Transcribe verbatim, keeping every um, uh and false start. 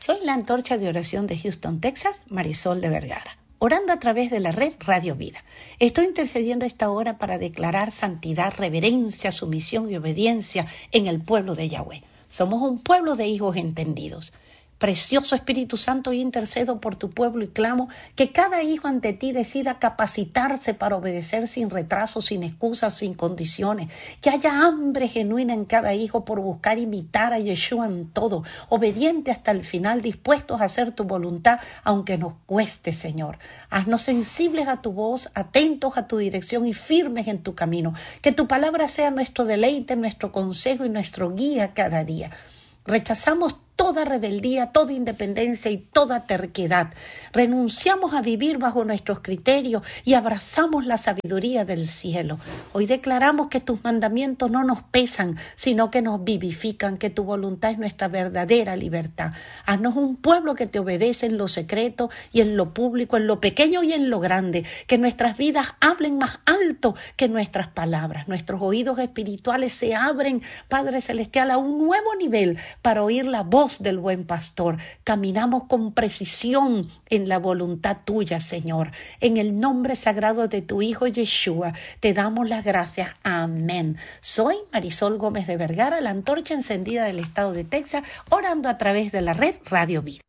Soy la antorcha de oración de Houston, Texas, Marisol de Vergara, orando a través de la red Radio Vida. Estoy intercediendo a esta hora para declarar santidad, reverencia, sumisión y obediencia en el pueblo de Yahweh. Somos un pueblo de hijos entendidos. Precioso Espíritu Santo, yo intercedo por tu pueblo y clamo que cada hijo ante ti decida capacitarse para obedecer sin retraso, sin excusas, sin condiciones. Que haya hambre genuina en cada hijo por buscar imitar a Yeshua en todo, obediente hasta el final, dispuestos a hacer tu voluntad, aunque nos cueste, Señor. Haznos sensibles a tu voz, atentos a tu dirección y firmes en tu camino. Que tu palabra sea nuestro deleite, nuestro consejo y nuestro guía cada día. Rechazamos toda rebeldía, toda independencia y toda terquedad. Renunciamos a vivir bajo nuestros criterios y abrazamos la sabiduría del cielo. Hoy declaramos que tus mandamientos no nos pesan, sino que nos vivifican, que tu voluntad es nuestra verdadera libertad. Haznos un pueblo que te obedece en lo secreto y en lo público, en lo pequeño y en lo grande. Que nuestras vidas hablen más alto que nuestras palabras. Nuestros oídos espirituales se abren, Padre Celestial, a un nuevo nivel para oír la voz del buen pastor. Caminamos con precisión en la voluntad tuya, Señor. En el nombre sagrado de tu Hijo Yeshua, te damos las gracias. Amén. Soy Marisol Gómez de Vergara, la antorcha encendida del estado de Texas, orando a través de la red Radio Vida.